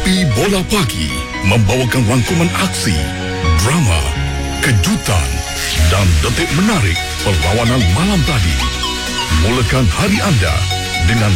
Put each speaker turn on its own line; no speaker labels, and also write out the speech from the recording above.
Mimpi Bola Pagi membawakan rangkuman aksi, drama, kejutan dan detik menarik perlawanan malam tadi. Mulakan hari anda dengan